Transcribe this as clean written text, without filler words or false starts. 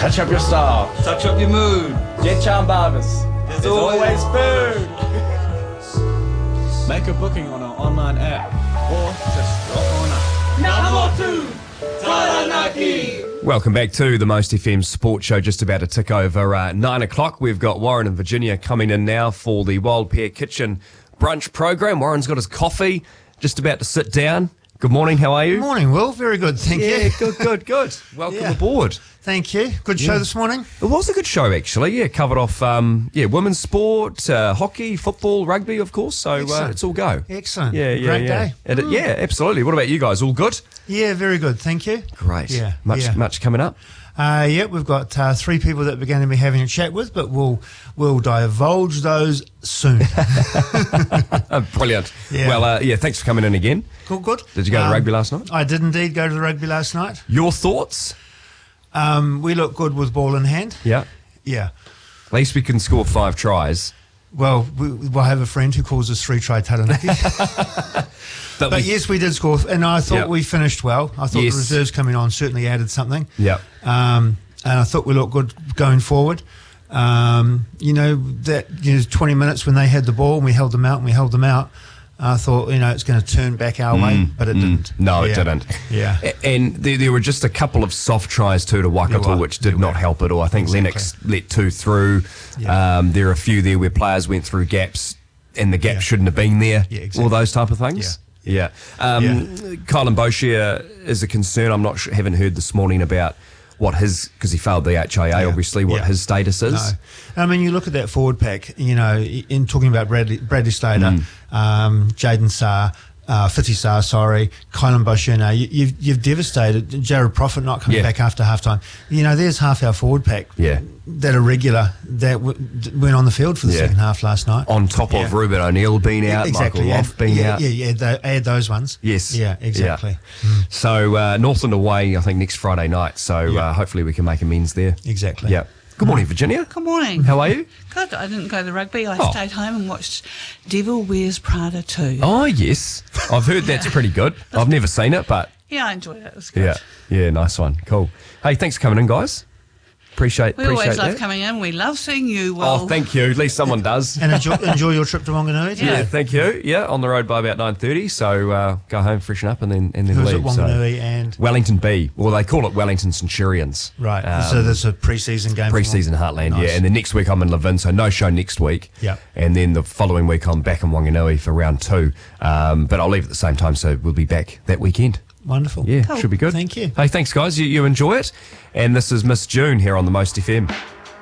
Touch up your style. Touch up your mood. Jet Charm Barbers. There's always food. Make a booking on our online app or just drop on up. Namamotu Taranaki. Welcome back to the Most FM Sports Show, just about to tick over 9 o'clock. We've got Warren and Virginia coming in now for the Wild Pear Kitchen brunch program. Warren's got his coffee, just about to sit down. Good morning, how are you? Morning, Will. Very good, thank you. Yeah, good. Welcome aboard. Thank you. Good show this morning. It was a good show, actually. Yeah, covered off women's sport, hockey, football, rugby, of course. So it's all go. Excellent. Yeah. Great day. Yeah, absolutely. What about you guys? All good? Yeah, very good, thank you. Great. Yeah. Much coming up? We've got 3 people that we're going to be having a chat with, but we'll divulge those soon. Brilliant. Yeah. Well, thanks for coming in again. Good. Did you go to rugby last night? I did indeed go to the rugby last night. Your thoughts? We look good with ball in hand. Yeah. Yeah. At least we can score 5 tries. Well, we'll have a friend who calls us 3-try Taranaki. But yes, we did score, and I thought we finished well. I thought the reserves coming on certainly added something. Yeah. And I thought we looked good going forward. 20 minutes when they had the ball and we held them out, I thought, it's going to turn back our way, but it didn't. No, it didn't. Yeah. And there were just a couple of soft tries too to Waikato, which did not help at all. I think Lennox let 2 through. Yeah. There are a few there where players went through gaps and the gap shouldn't have been there. Yeah, exactly. All those type of things. Yeah. Kylan Boshier is a concern. I'm not sure, haven't heard this morning about what his, because he failed the HIA, obviously, what his status is. No. I mean, you look at that forward pack, in talking about Bradley Slater, Jaden Sarr, Fiti Sarr, Kylan Boshier, you've devastated Jared Prophet not coming back after halftime. There's half our forward pack that are regular that went on the field for the second half last night. On top of Ruben O'Neill being out, Michael Loft being out. Add those ones. Yes. Yeah, exactly. Yeah. So Northland away, I think, next Friday night. So hopefully we can make amends there. Exactly. Yeah. Good morning, Virginia. Good morning. How are you? Good. I didn't go to the rugby. I stayed home and watched Devil Wears Prada 2. Oh, yes. I've heard that's pretty good. I've never seen it, but... Yeah, I enjoyed it. It was good. Yeah, nice one. Cool. Hey, thanks for coming in, guys. Appreciate We always that. love coming in. We love seeing you, Will. Oh, thank you. At least someone does. And enjoy your trip to Wanganui. Yeah, thank you. Yeah, on the road by about 9:30. So go home, freshen up, and then Who's leave. at Wanganui and Wellington B. Well, they call it Wellington Centurions. Right. So there's a pre-season game. Pre-season Heartland. Nice. Yeah. And then next week I'm in Levin, so no show next week. Yeah. And then the following week I'm back in Wanganui for round 2. But I'll leave at the same time, so we'll be back that weekend. Wonderful. Yeah, cool. Should be good. Thank you. Hey, thanks, guys. You enjoy it. And this is Miss June here on the Most FM.